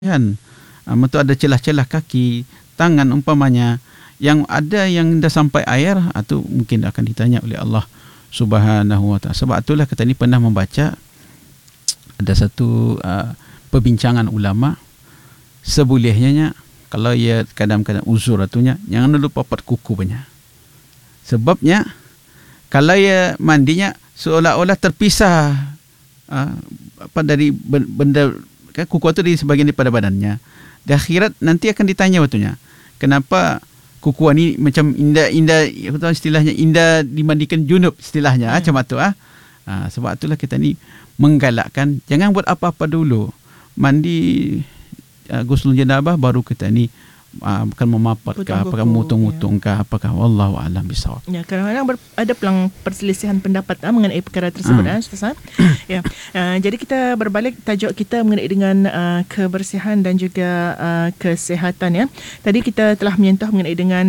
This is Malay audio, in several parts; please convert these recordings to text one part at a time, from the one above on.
kan. Itu ada celah-celah kaki, tangan umpamanya, yang ada yang dah sampai air, itu mungkin akan ditanya oleh Allah Subhanahu wa ta'ala. Sebab itulah kita ni pernah membaca ada satu perbincangan ulama, sebolehnya kalau ia kadang-kadang uzur atunya, jangan dulu papat kuku banyak. Sebabnya kalau ia mandinya seolah-olah terpisah dari benda, kan kuku itu di sebagian daripada badannya. Di akhirat nanti akan ditanya waktunya, kenapa kuku ni macam indah, istilahnya indah dimandikan junub, istilahnya macam itu. Sebab itulah kita ni menggalakkan jangan buat apa-apa dulu, mandi guslul janabah baru kita ni akan memapakah, apakah mutung-mutungkah, apakah wallahu a'lam bishawab. Ya, kadang-kadang ada pelang perselisihan pendapat mengenai perkara tersebut, Ustaz. Ya. Jadi kita berbalik tajuk kita mengenai dengan kebersihan dan juga kesihatan, ya. Tadi kita telah menyentuh mengenai dengan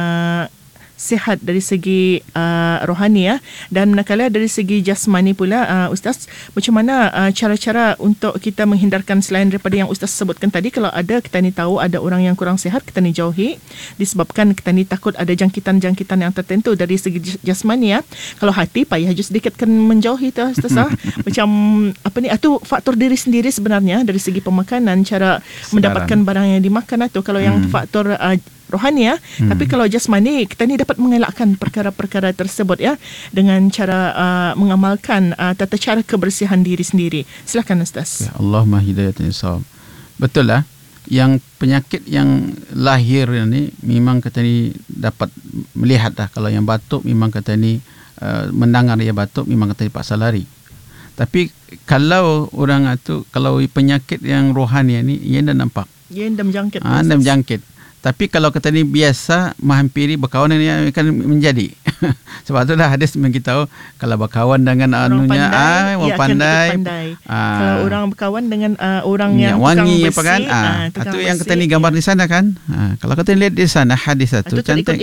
sihat dari segi rohani, ya, dan manakala dari segi jasmani pula, Ustaz, macam mana cara-cara untuk kita menghindarkan selain daripada yang Ustaz sebutkan tadi? Kalau ada, kita ni tahu ada orang yang kurang sihat, kita ni jauhi disebabkan kita ni takut ada jangkitan-jangkitan yang tertentu dari segi jasmani, ya. Kalau hati, payah je sedikit kan menjauhi tu, Ustaz. Macam apa ni, itu faktor diri sendiri sebenarnya dari segi pemakanan, cara mendapatkan barang yang dimakan itu. Kalau yang faktor rohani, ya. Tapi kalau jasmani, kita ni dapat mengelakkan perkara-perkara tersebut, ya, dengan cara mengamalkan tata cara kebersihan diri sendiri. Silakan, Ustaz. Ya, Allahumma hidayatan insaf. Betul lah, yang penyakit yang lahir ni memang kita ni dapat melihat dah. Kalau yang batuk memang kita ni mendengar dia batuk, memang kita ni paksa lari. Tapi kalau orang itu, kalau penyakit yang rohani ni, ia dah nampak, ia dah menjangkit. Dah menjangkit. Tapi kalau kita ni biasa menghampiri, berkawan ni akan menjadi. Sebab itulah hadis memberitahu kalau berkawan dengan orang pandai, kalau orang berkawan dengan orang yang wangi, tukang bersih, itu yang kita ni gambar di sana kan. Kalau kita lihat di sana hadis itu cantik,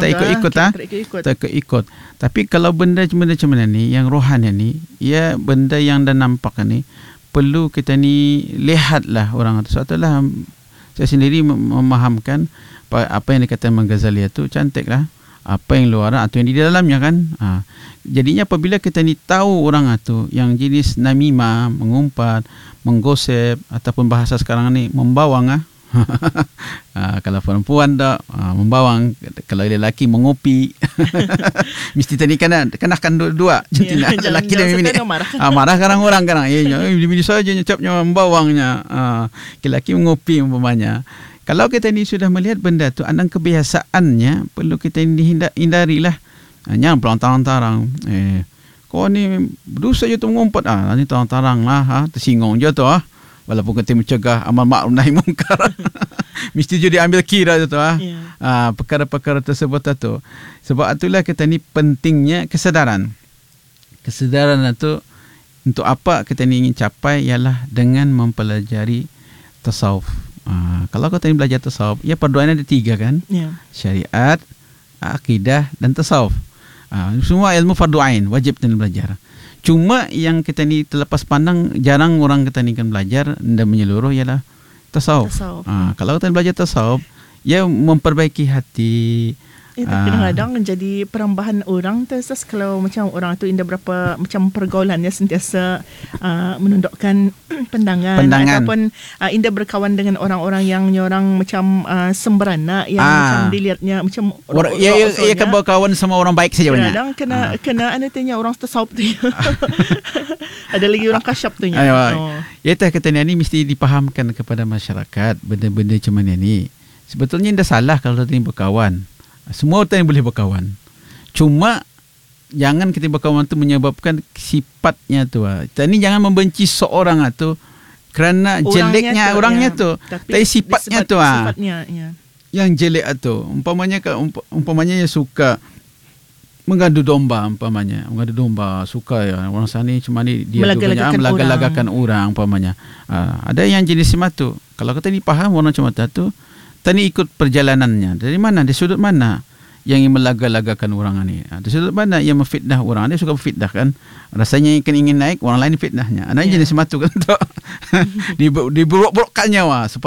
tak ikut. Tapi kalau benda macam ni, yang rohani ni, ya benda yang dah nampak ni, perlu kita ni lihatlah orang itu. Sebab itulah saya sendiri memahamkan apa yang dikatakan Imam Ghazali itu cantiklah, apa yang luar atau yang di dalamnya kan. Jadinya apabila kita ni tahu orang itu yang jenis namimah, mengumpat, menggosip, ataupun bahasa sekarang ni membawang, kalau perempuan tak membawang, kalau lelaki mengopi, mesti tadi kenakan dua. Lelaki dan bini marah sekarang orang bini saja nyecapnya membawangnya, lelaki mengopi umpamanya. Kalau kita ni sudah melihat benda tu andang kebiasaannya, perlu kita hindarilah. Jangan pelang-tarang, kau ni berdosa je tu mengumpat, ni tarang-tarang lah, tersinggung je tu, walaupun kita mencegah amal ma'ruf nahi mungkar. Mesti jadi ambil kira tu, perkara-perkara tersebut tu. Sebab itulah kita ni pentingnya kesedaran. Kesedaran itu untuk apa kita ni ingin capai ialah dengan mempelajari tasawuf. Kalau kita ni belajar tasawuf, ya perduaan ada 3 kan? Syariat, akidah dan tasawuf. Semua ilmu fardu ain, wajib kita belajar. Cuma yang kita ni terlepas pandang, jarang orang kita ni kan belajar dan menyeluruh ialah tasawuf. Kalau kita belajar tasawuf, ia memperbaiki hati. Kadang-kadang jadi perambahan orang tu, kalau macam orang tu indah berapa macam pergaulannya sentiasa menundukkan pandangan. Ataupun indah berkawan dengan orang-orang yang nyorang macam sembrana, yang macam dilihatnya macam ia akan berkawan sama orang baik saja banyak. Kadang kena tanya orang tasawuf tu. Ada lagi orang kasyaf tu. Ya kita ni mesti dipahamkan kepada masyarakat benda-benda macam mana ni. Sebetulnya dah salah kalau kita berkawan. Semua orang boleh berkawan. Cuma jangan kita berkawan tu menyebabkan sifatnya tu. Kita ni jangan membenci seorang tu kerana jeleknya orangnya tu. Tapi sifatnya tu. Yang jelek tu. Umpamanya yang suka mengadu domba, suka ya orang sana ni cuma ni dia melaga-lagakan orang umpamanya. Ada yang jenis sematu. Kalau kita ni faham orang macam tu, tani ikut perjalanannya. Dari mana? Dari sudut mana yang melaga-lagakan orang ni? Dari sudut mana yang memfitnah orang? Dia suka memfitnah kan? Rasanya ingin naik, orang lain fitnahnya. Ada jenis sematu kan? Diburuk-burukkannya supaya